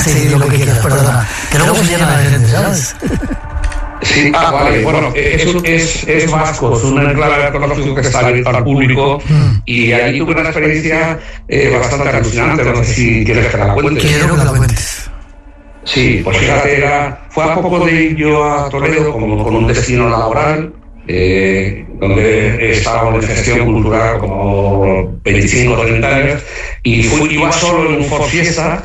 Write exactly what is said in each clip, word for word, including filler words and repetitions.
Sí, lo que quieras, perdona. Que luego se llena de gente, ¿sabes? Sí, ah, vale, bueno, es, es, es vasco, es un enclave arqueológico que está abierto al público y ahí tuve una experiencia eh, bastante alucinante, no sé si quieres que la cuente. Quiero que la cuentes. Sí, pues fíjate, era, fue a poco de ir yo a Toledo como con un destino laboral, eh, donde estaba en gestión cultural como veinticinco o treinta años, y fui, iba solo en un Ford Fiesta.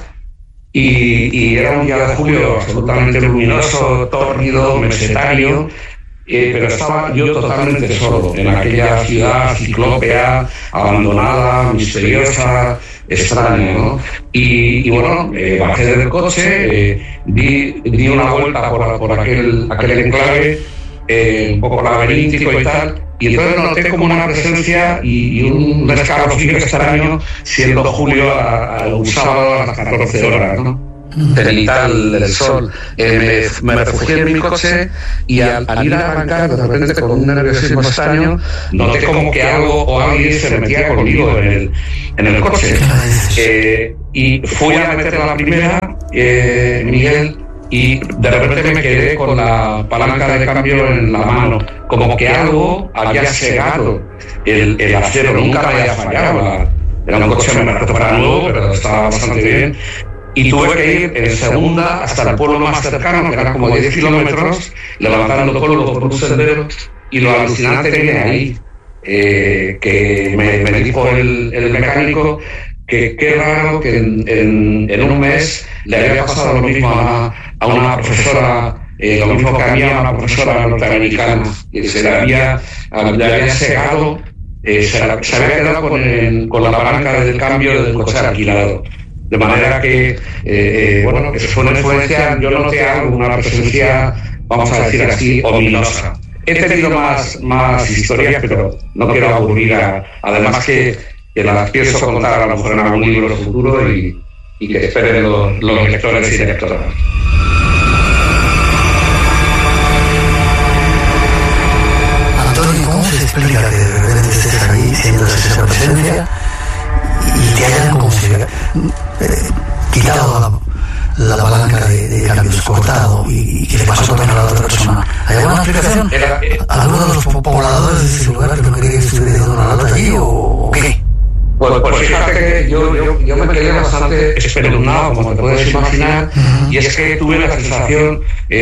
Y, y era un día de julio absolutamente luminoso, tórrido, mesetario, eh, pero estaba yo totalmente solo en aquella ciudad ciclópea, abandonada, misteriosa, extraña, ¿no? Y, y bueno, eh, bajé del coche, eh, di, di una vuelta por, por aquel, aquel enclave, eh, un poco laberíntico y tal, y entonces noté como una presencia y, y un escalofrío extraño, siendo julio a, a un sábado a las catorce horas, ¿no? Cenital del sol. Eh, me, me refugié en mi coche y al, al ir a arrancar, de repente con un nerviosismo extraño, noté como que algo o alguien se metía conmigo en el, en el coche. Eh, y fui a meter a la primera, eh, Miguel, y de repente me quedé con la palanca de cambio en la mano, como que algo había cegado el, el acero, nunca me había fallado. Era un coche para nuevo, pero estaba bastante bien. Y tuve que ir en segunda hasta el pueblo más cercano, que eran como diez kilómetros, levantando polvo por un sendero, y lo alucinante viene ahí, eh, que me, me dijo el, el mecánico que qué raro que en, en, en un mes le había pasado lo mismo a, a una profesora, eh, lo mismo que a mí a una profesora norteamericana, que se le había, le había cegado, eh, se, la, se había quedado con, el, con la palanca del cambio del coche alquilado. De manera que, eh, eh, bueno, que fue una influencia, yo noté algo, una presencia, vamos a decir así, ominosa. He tenido más, más historias, pero no quiero aburrir a, además que, que las pienso contar a lo mejor en algún libro futuro y, y que esperen los, los lectores y lectoras. Antonio, ¿cómo se explica que de repente estés ahí, sientas esa presencia y te hayan como si eh, quitado la, la palanca de, de cambios, cortado y, y que le pasó también a la otra persona? ¿Hay alguna explicación? ¿Alguno de los pobladores de ese lugar que no quería que estuviera dando una lata allí o qué? Pues, pues fíjate que yo, yo, yo me quedé bastante espeluznado, como te puedes imaginar, uh-huh. Y es que tuve la sensación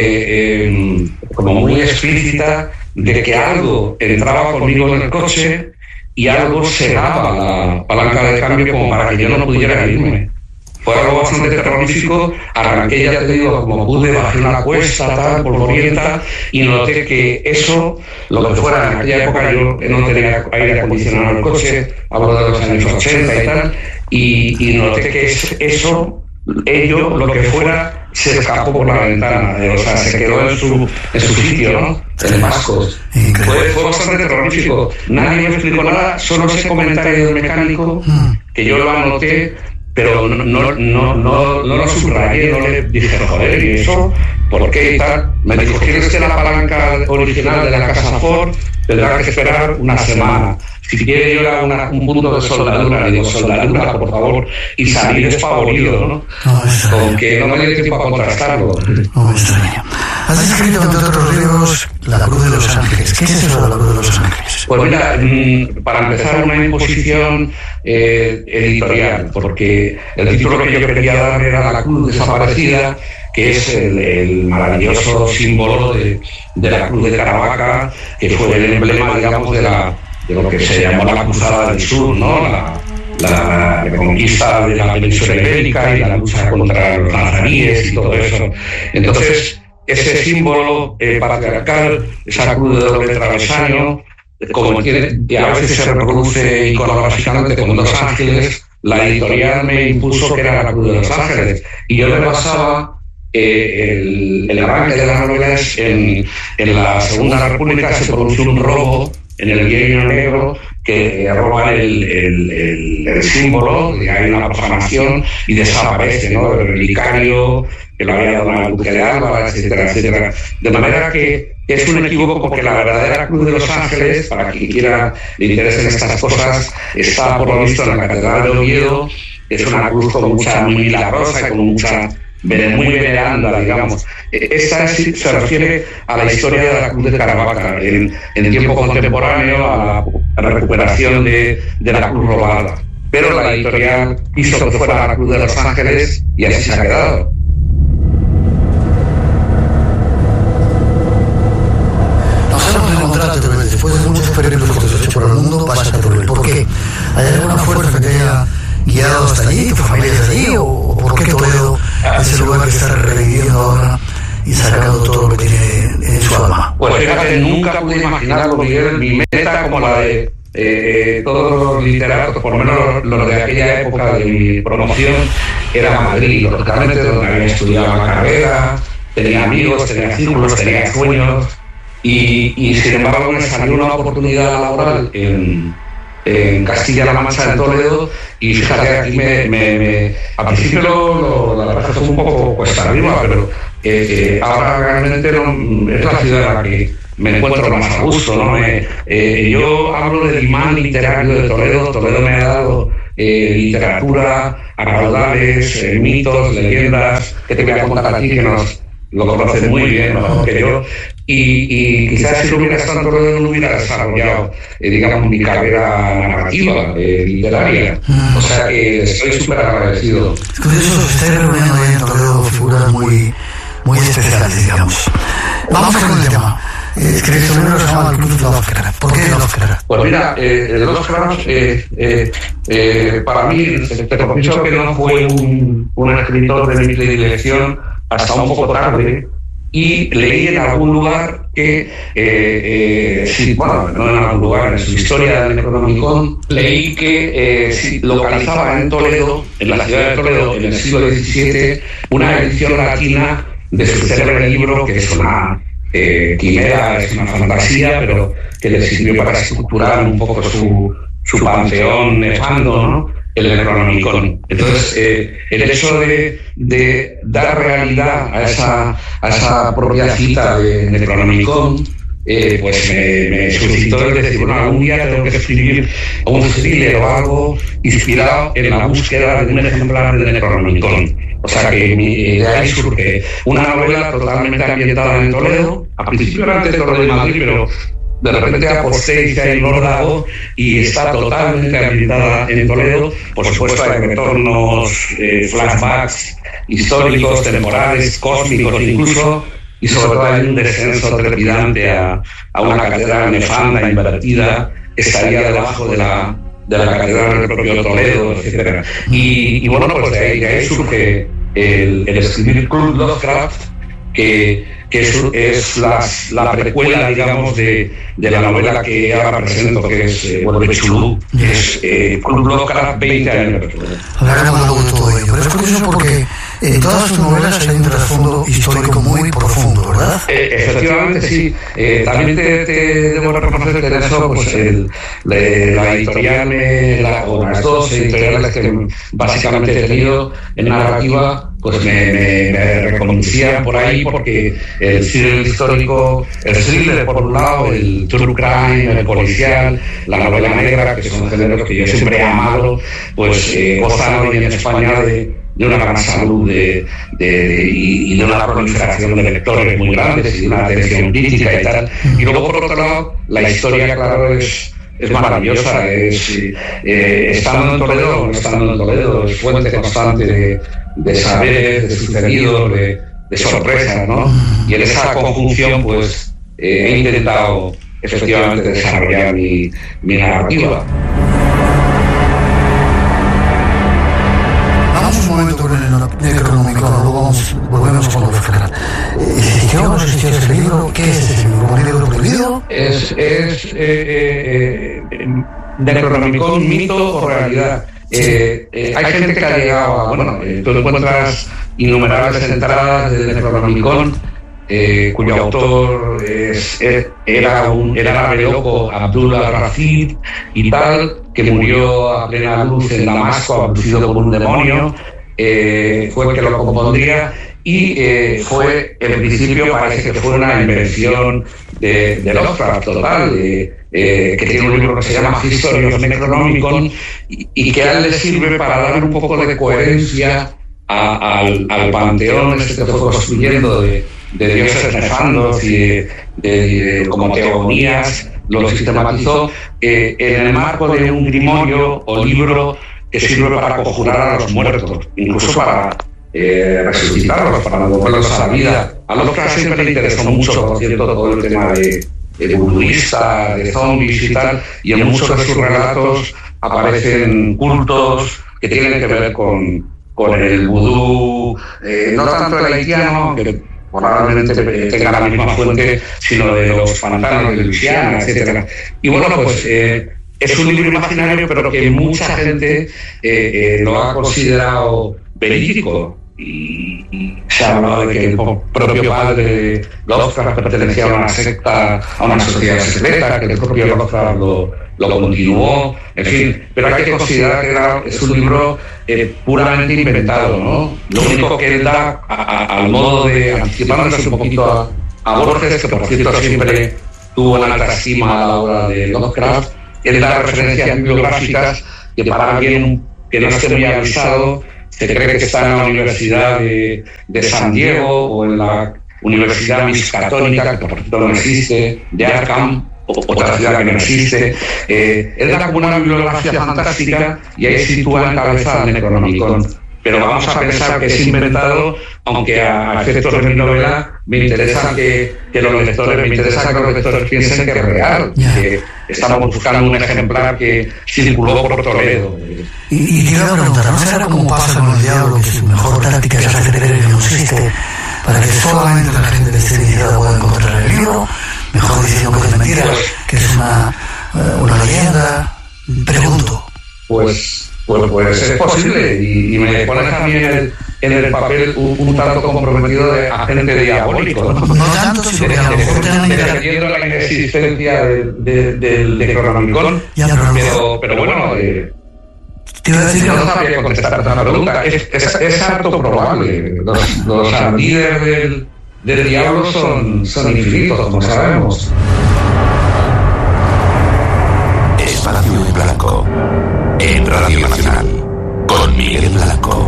eh, eh, como muy explícita de que algo entraba conmigo en el coche y algo cegaba la palanca de cambio como para que yo no pudiera irme. Fue algo bastante terrorífico. Arranqué, ya te digo, como pude, bajé una cuesta, tal, polvorienta, y noté que eso, lo que fuera, en aquella época yo no tenía aire acondicionado en el coche, hablo de los años ochenta y tal, y, y noté que eso, ello, lo que fuera, se escapó por la ventana, o sea, se quedó en su, en su sitio, ¿no? En Mascos. Fue, fue bastante terrorífico. Nadie me explicó nada, solo ese comentario del mecánico, que yo lo anoté, pero no, no, no, no, no lo subrayé, no le dije, joder, ¿y eso? ¿Por qué y tal? Me dijo, ¿quieres que la palanca original de la casa Ford? Tendrá que esperar una semana. Si quiere yo le hago una, un punto de soldadura, le digo, soldadura, por favor, y salir despavorido, ¿no? Con que no me dio tiempo a contrastarlo. No me extraña. Has escrito, entre otros libros, La Cruz de los Ángeles. ¿Qué es eso de La Cruz de los Ángeles? Pues mira, para empezar, una imposición eh, editorial, porque el título que yo quería dar era La Cruz Desaparecida, que es el, el maravilloso símbolo de, de la Cruz de Caravaca, que fue el emblema, digamos, de la de lo que se llamó la Cruzada del Sur, ¿no? La, la, la conquista de la península ibérica y la lucha contra los nazaríes y todo eso. Entonces, ese símbolo eh, patriarcal, esa cruz de doble travesaño, como tiene, que a veces se reproduce iconográficamente como dos ángeles, la editorial me impuso que era la Cruz de los Ángeles. Y yo me basaba eh, el, el arranque de las novelas en, en la Segunda República. Se produjo un robo en el Bienio Negro que roban el, el, el, el símbolo, y hay una profanación y desaparece, ¿no? El relicario que lo había dado al duque de Alba, etcétera, etcétera. De manera que es un equívoco, porque la verdadera Cruz de los Ángeles, para quien quiera le interesen estas cosas, está por lo visto en la Catedral de Oviedo. Es una cruz con mucha, muy milagrosa, con mucha muy veneranda, digamos. Esta sí se refiere a la historia de la Cruz de Caravaca, en, en tiempo contemporáneo, a la, a la recuperación de, de la cruz robada. Pero la editorial quiso que fuera la Cruz de Los Ángeles y así se ha quedado. Nos hemos encontrado, después de muchos periodos que has hecho por el mundo, vas a Teruel. ¿Por qué? ¿Hay alguna fuerza que te haya guiado hasta allí? ¿Tu familia es de allí? ¿O por qué Toledo es el lugar que está reviviendo ahora y sacando todo lo que tiene en su alma? Pues fíjate, nunca pude imaginarlo, Miguel. Mi meta, como la de eh, todos los literatos, por lo menos los de aquella época de mi promoción, era Madrid, lógicamente, donde había estudiado la carrera, tenía amigos, tenía círculos, tenía sueños, y, y sin embargo me salió una oportunidad laboral en, en Castilla-La Mancha, en Toledo, y fíjate, aquí me, me, me al principio lo, lo, la verdad fue un poco cuesta arriba, pero eh, eh, ahora realmente no, es la ciudad en la que me encuentro más a gusto, ¿no? Eh, eh, yo hablo del imán literario de Toledo. Toledo me ha dado eh, literatura a caudales, eh, mitos, leyendas, que te voy a contar aquí, que nos lo conocen muy bien, mejor que yo, y, y quizás si no hubiera estado en Toledo no hubiera desarrollado, eh, digamos, mi carrera narrativa, eh, literaria. O sea que estoy súper agradecido. Es curioso que estáis reuniendo ahí en Toledo figuras muy, muy especiales, digamos. Vamos con el tema. Escribiste un libro que se llama El Club de Lovecraft. ¿Por qué Lovecraft? Pues mira, eh, el Lovecraft, eh, eh, eh, para mí, te confieso que no fue un, un escritor de mi predilección hasta un poco tarde, y leí en algún lugar que, eh, eh, sí, bueno, no en algún lugar, en su historia del Necronomicon, leí que eh, sí, localizaba en Toledo, en la ciudad de Toledo, en el siglo diecisiete, una edición latina de su célebre libro, que es una eh, quimera, es una fantasía, pero que le sirvió para estructurar un poco su, su panteón nefando, ¿no? El Necronomicon. Entonces, eh, el hecho de, de dar realidad a esa, a esa propia cita de Necronomicon, eh, pues me, me suscitó el decir, bueno, algún día tengo que escribir un thriller o algo inspirado en la búsqueda de un ejemplar de Necronomicon. O sea que mi, de ahí surge una novela totalmente ambientada en Toledo. A principio era de Toledo y Madrid, pero de repente aposté y se ha engordado y está totalmente ambientada en Toledo. Por supuesto hay retornos, eh, flashbacks históricos, temporales, cósmicos incluso, y sobre todo hay un descenso trepidante a, a una catedral nefanda, invertida, que estaría debajo de la, de la catedral del propio Toledo, etcétera. Y, y bueno, pues de ahí, de ahí surge el, el escribir Club Lovecraft, que que es, es la, la precuela, digamos, de, de la novela que ahora presento, que es eh, Vuelve Chulú, que es eh, Club Lovecraft veinte años después. Hablaremos luego de todo ello, pero es curioso porque en todas sus novelas hay un trasfondo histórico muy profundo, ¿verdad? Eh, efectivamente, sí. Eh, también te, te debo reconocer que en eso, pues, el, de, la editorial, me, la, o las dos editoriales que básicamente he tenido en narrativa, pues me, me, me reconocían por ahí, porque el thriller histórico, el thriller por un lado, el true crime, el policial, la novela negra, que son géneros que yo siempre he amado, pues eh, gozan hoy en España de, de una gran salud de, de, de, y de una proliferación de lectores muy grandes y de una atención crítica y tal. Y luego, por otro lado, la historia, claro, es... es maravillosa, es, eh, estando en Toledo o no estando en Toledo, es fuente constante de, de saberes, de sucedidos, de, de sorpresas, ¿no? Y en esa conjunción, pues, eh, he intentado efectivamente desarrollar mi, mi narrativa. Vamos un momento con el Necronomicon, luego vamos, volvemos con Lovecraft. ¿Existió o no existió ese libro? ¿Qué es ese libro? ¿Un libro prohibido? Es, es eh, eh, eh, Necronomicon, mito o realidad. Eh, eh, hay gente que ha llegado a, bueno, eh, tú encuentras innumerables entradas del Necronomicon, eh, cuyo autor es, es, era un era árabe loco, Abdul al-Rafid y tal, que murió a plena luz en Damasco, abducido por un demonio. Eh, fue el que lo compondría, y eh, fue, en principio parece que fue una invención de, de Lovecraft total, de, eh, que tiene un libro que se llama History of Necronomicon, y, y que a él le sirve para dar un poco de coherencia a, al, al panteón este que fue construyendo de, de dioses nefandos y de, de, de, como teogonías, lo sistematizó eh, en el marco de un grimorio o libro que sirve para conjurar a los muertos, incluso para eh, resucitarlos, para devolverlos a la vida. A Lovecraft siempre le interesó mucho, por cierto, todo el tema de, de budista, de zombies y tal, y en muchos de sus relatos aparecen cultos que tienen que ver con, con el vudú, eh, no tanto el haitiano, que probablemente tenga la misma fuente, sino de los pantanos de Luisiana, etcétera. Y bueno, pues eh, es un libro imaginario, pero que mucha gente eh, eh, lo ha considerado verídico. Y, y se ha hablado de que el propio padre de Lovecraft pertenecía a una secta, a una sociedad secreta, que el propio Lovecraft lo, lo continuó, en fin. Pero hay que considerar que era, es un libro eh, puramente inventado, ¿no? Lo único que él da a, a, al modo de, anticipándose un poquito a, a Borges, que por cierto siempre tuvo en alta estima a la obra de Lovecraft, él da referencias bibliográficas que para alguien que no esté muy avisado se cree que está en la Universidad de, de San Diego o en la Universidad Miskatonic, que por cierto no existe, de Arkham, otra ciudad que no existe. Eh, él da como una bibliografía fantástica y ahí sitúa en cabeza al Necronomicon. Pero vamos a pensar que es inventado, aunque a efectos de mi novela me interesa que, que los lectores, me interesa que los lectores piensen que es real, que estamos buscando un ejemplar que circuló por Toledo. Y, y te iba a preguntar, ¿no será como pasa con el diablo, que su mejor táctica es hacer creer que no existe, para que solamente la gente que esté iniciada pueda encontrar el libro, mejor diciendo que es mentira, que es una, una leyenda? Pregunto. Pues... Pues, pues es posible, y, y me pones a mí en el, en el papel un, un tanto comprometido de agente diabólico, ¿no? No tanto, sino que a lo mejor tengan defendiendo la inexistencia de, de, del Necronomicon, pero, pero bueno, eh, te iba a decir que no sabría contestar a la pregunta. Es, es, es harto probable. Los, los líderes del, del diablo son, son infinitos, como sabemos. Espacio en Blanco. En Radio Nacional, con Miguel Blanco.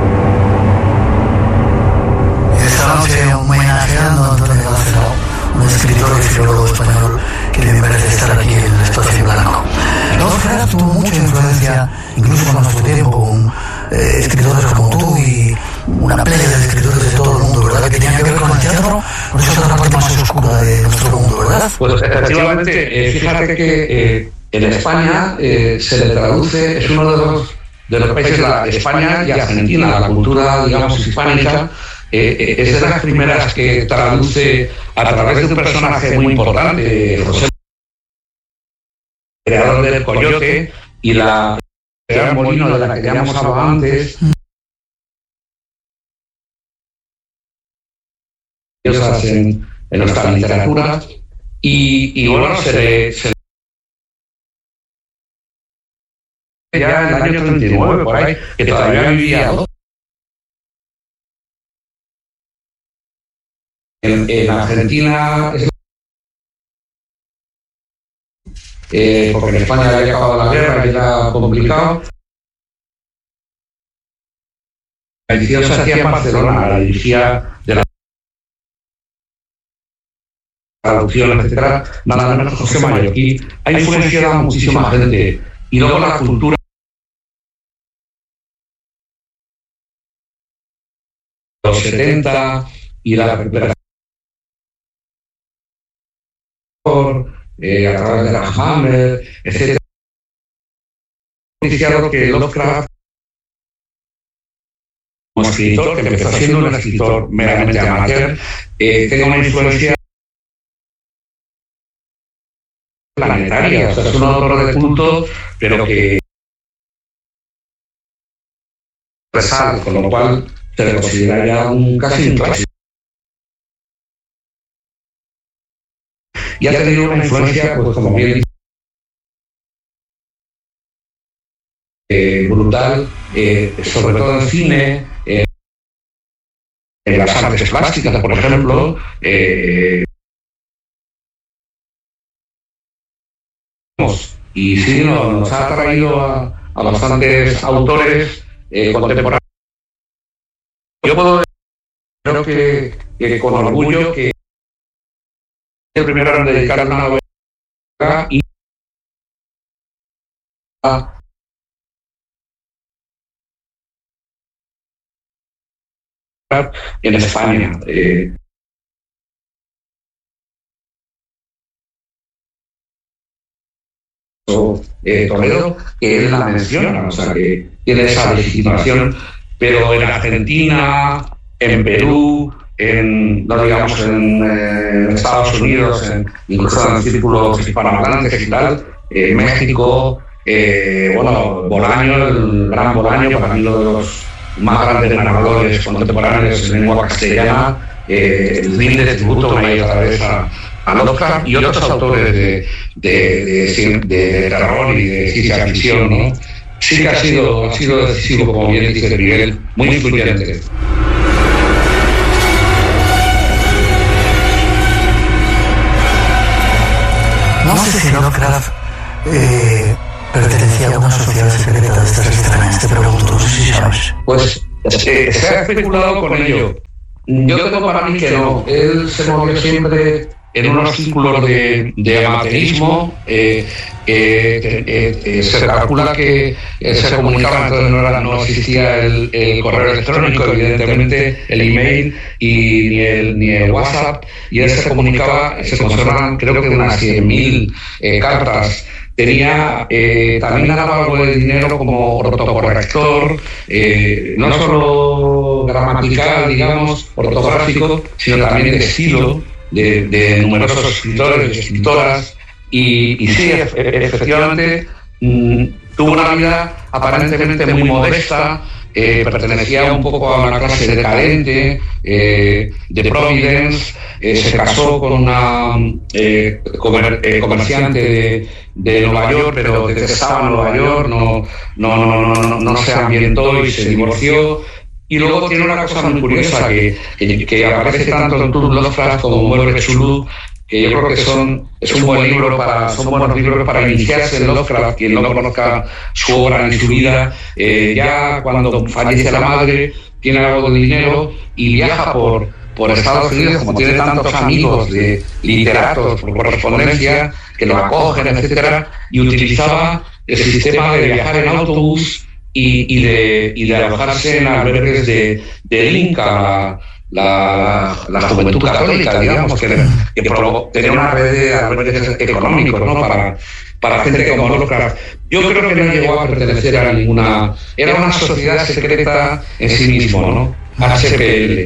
Esta noche homenajeando a Antonio Gacero, un escritor y filólogo español que le merece estar aquí en el Espacio Blanco. Lovecraft tuvo mucha influencia, incluso con nuestro tiempo, con eh, escritores como tú y una playa de escritores de todo el mundo, ¿verdad? Que tenían que ver con el teatro, por eso es la parte más oscura de nuestro mundo, ¿verdad? Pues efectivamente, eh, fíjate que... Eh, En España eh, se le traduce, es uno de los, de los países, la, España y Argentina, la cultura, digamos, hispánica, eh, eh, es de las primeras que traduce a través de un personaje muy importante, José, creador del Coyote, y la Real Molino, de la que ya hemos hablado antes, en, en nuestra literatura, y, y bueno, se le... Se ya en el año treinta y nueve, por ahí, que todavía vivía en, en Argentina, eh, porque en España ya había acabado la guerra y era complicado. La edición se hacía en Barcelona, la dirigía de la traducción, etcétera, nada menos José Mallorquí. Ha influenciado a muchísima gente. Y luego la cultura de los setenta y la recuperación eh, a través de la Hammer, etcétera. Iniciado que Lovecraft, como escritor, que empezó siendo un escritor meramente amateur, eh, tenga una influencia planetaria, o sea, es un autor de culto, pero que resalta, con lo cual se le considera ya un casi un clásico. Y ha tenido una influencia, pues como bien dicho, eh, brutal, eh, sobre todo en cine, eh, en las artes plásticas, por ejemplo, eh, y sí, nos, nos ha traído a, a bastantes autores eh, contemporáneos Yo puedo decir, creo que, que con orgullo, que el primero en dedicar una novela y a en España. Eh, eh, Toledo, que él la menciona, o sea, que tiene esa legitimación, pero en Argentina, en Perú, en, no digamos, en, eh, en Estados Unidos, en, incluso en círculos hispanohablantes y tal, en México, eh, bueno, Bolaño, el gran Bolaño, para mí uno de los más grandes narradores contemporáneos en lengua castellana, eh, rinde tributo una y otra vez a, a Lovecraft y otros autores de, de, de, de, de terror y de ciencia ficción, ¿no? Sí que ha sido, ha sido decisivo, como bien dice Miguel, muy influyente. No sé si Lovecraft eh, pertenecía a una sociedad secreta de estas extrañas, te pregunto, no sé si sabes. Pues eh, se ha especulado con ello. Yo tengo para mí que no. Él se movió siempre en unos círculos de, de amateurismo. Eh, eh, eh, eh, se calcula que eh, se comunicaba, entonces no, era, no existía el, el correo electrónico, evidentemente, el email y ni el, ni el WhatsApp, y él se comunicaba, se conservan creo que unas cien mil eh, cartas. Tenía, eh, también ganaba algo de dinero como ortocorrector, eh, no solo gramatical, digamos, ortográfico, sino también de estilo, de, de numerosos escritores y escritoras, y, y sí, efectivamente, mmm, tuvo una vida aparentemente muy modesta. Eh, pertenecía un poco a una clase decadente, eh, de Providence, eh, se casó con una eh, comer, eh, comerciante de, de Nueva York, pero detestaba Nueva York, no, no, no, no, no se ambientó y se divorció. Y luego tiene una cosa muy curiosa que, que, que aparece tanto en Lovecraft como en Cthulhu, que yo creo que son, es un buen libro para, son buenos libros para iniciarse en Lovecraft. Quien no conozca su obra ni su vida, eh, ya cuando fallece la madre, tiene algo de dinero y viaja por, por Estados Unidos, como tiene tantos amigos de literatos por correspondencia que lo acogen, etcétera, y utilizaba el sistema de viajar en autobús y, y, de, y de alojarse en albergues de, de Linca, La, la, la juventud católica, digamos, que, que tenía una red de albergues económicos, ¿no? Para, para gente como Lovecraft. Yo creo que no llegó a pertenecer a ninguna. Era una sociedad secreta en sí mismo, ¿no? H P L.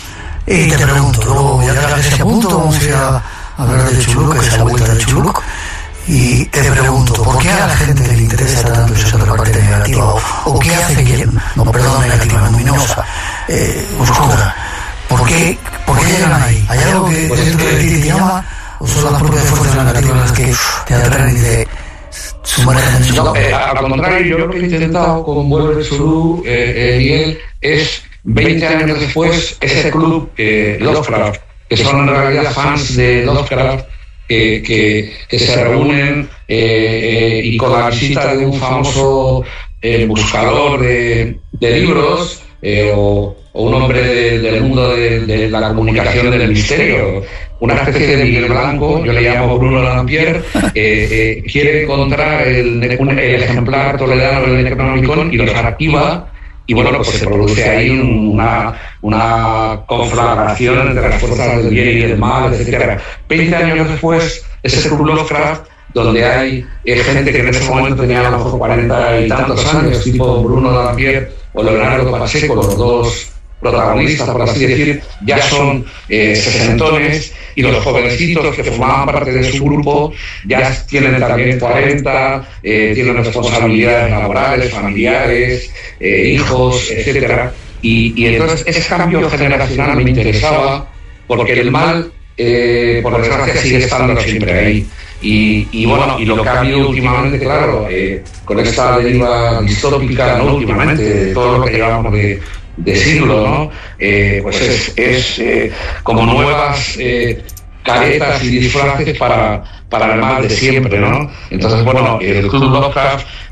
Y te pregunto, luego, ya que a ese punto vamos a ir a hablar de Chuluk, esa vuelta de Chuluk, y te pregunto, ¿por qué a la gente le interesa tanto esa otra parte negativa? ¿O, o qué hace que, no, perdón, negativa, luminosa, eh, oscura? ¿Por qué, ¿Por qué llegan ahí? ¿Hay algo que dentro de ti te llama? ¿O son las propias fuerzas negativas las que te atraen y te sumergen en no, eh, Al contrario, yo lo que he intentado con Vuelve Zulu, eh, eh, Miguel, es veinte años después, ese club, eh, Lovecraft, que son en realidad fans de Lovecraft, que, que, que se reúnen eh, eh, y con la visita de un famoso eh, buscador de, de libros, eh, o o un hombre de, del mundo de, de la comunicación del misterio, una especie de Miguel Blanco, yo le llamo Bruno Lampier, eh, eh, quiere encontrar el, el ejemplar toledano del Necronomicon y los archiva, y bueno, pues se produce ahí una, una conflagración entre las fuerzas del bien y del mal, etcétera. Veinte años después, ese Club Lovecraft, donde hay eh, gente que en ese momento tenía a lo mejor cuarenta y tantos años, tipo Bruno Lampier o Leonardo Pacheco, los dos protagonistas, por así decir, ya son eh, sesentones, y los jovencitos que formaban parte de su grupo ya tienen también cuarenta, eh, tienen responsabilidades laborales, familiares, eh, hijos, etcétera. Y, y entonces ese cambio generacional me interesaba, porque el mal, eh, por desgracia, sigue estando siempre ahí. Y, y bueno, y lo que ha habido últimamente, claro, eh, con esta deriva distópica, no últimamente, de todo lo que llevamos de de siglo, ¿no? Eh, pues es, es eh, como nuevas eh, caretas y disfraces para, para el mal de siempre, ¿no? Entonces, bueno, el Club Lovecraft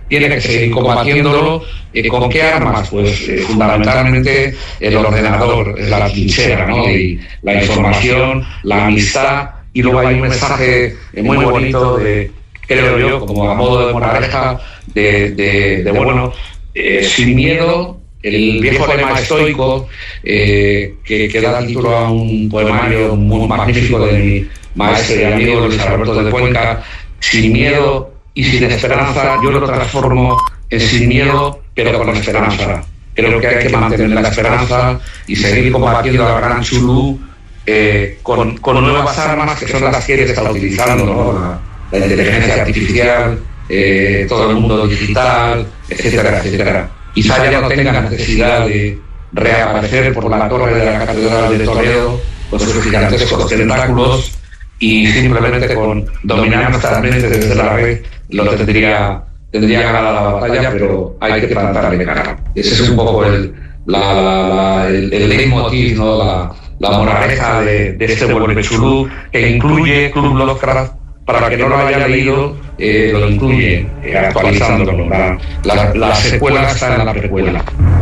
tiene que seguir combatiéndolo. Eh, ¿Con qué armas? Pues eh, fundamentalmente el ordenador, la trinchera, ¿no? Y la información, la amistad, y luego hay un mensaje eh, muy bonito de, creo yo, como a modo de moraleja, de, de, de bueno, eh, sin miedo. El viejo lema estoico, eh, que, que da título a un poemario muy magnífico de mi maestro y amigo Luis Alberto de Cuenca, sin miedo y sin esperanza, yo lo transformo en sin miedo, pero con esperanza. Creo que hay que mantener la esperanza y seguir combatiendo a Gran Chulú eh, con, con nuevas armas, que son las que él está utilizando, ¿no? la, la inteligencia artificial, eh, todo el mundo digital, etcétera, etcétera. Quizá ya no tenga necesidad de reaparecer por la torre de la Catedral de Toledo con sus gigantescos tentáculos, y simplemente con dominar nuestras mentes desde la red lo tendría, tendría ganada la batalla, pero hay que plantarle cara. Ese es un poco el, la, la, la, el, el leitmotiv, ¿no? la, la moraleja de, de este Vuelve Chulú, que incluye Club Lovecraft. Para que no lo haya leído, eh, lo incluye, eh, actualizándolo. La, la, la secuela está en la precuela.